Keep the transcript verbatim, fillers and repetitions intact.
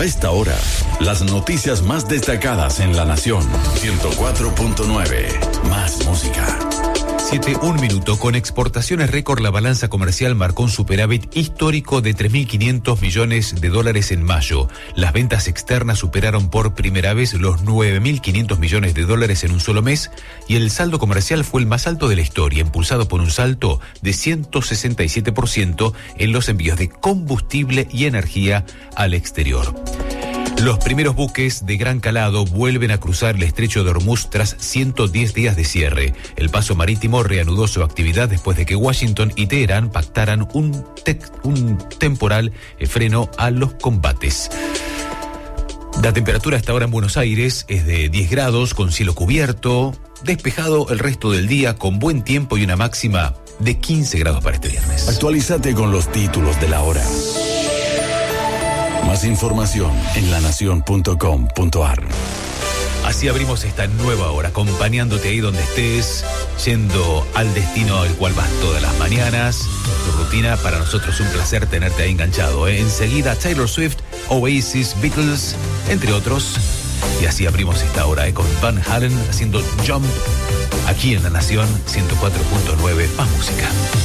A esta hora, las noticias más destacadas en La Nación. ciento cuatro punto nueve. Más música. siete, un minuto. Con exportaciones récord, la balanza comercial marcó un superávit histórico de tres mil quinientos millones de dólares en mayo. Las ventas externas superaron por primera vez los nueve mil quinientos millones de dólares en un solo mes y el saldo comercial fue el más alto de la historia, impulsado por un salto de ciento sesenta y siete por ciento en los envíos de combustible y energía al exterior. Los primeros buques de gran calado vuelven a cruzar el estrecho de Hormuz tras ciento diez días de cierre. El paso marítimo reanudó su actividad después de que Washington y Teherán pactaran un, te- un temporal freno a los combates. La temperatura hasta ahora en Buenos Aires es de diez grados, con cielo cubierto, despejado el resto del día, con buen tiempo y una máxima de quince grados para este viernes. Actualízate con los títulos de la hora. Más información en lanación punto com punto a r. Así abrimos esta nueva hora, acompañándote ahí donde estés, yendo al destino al cual vas todas las mañanas. Tu rutina, para nosotros un placer tenerte ahí enganchado, ¿eh? Enseguida Taylor Swift, Oasis, Beatles, entre otros. Y así abrimos esta hora, ¿eh? Con Van Halen haciendo Jump, aquí en La Nación ciento cuatro punto nueve, más música.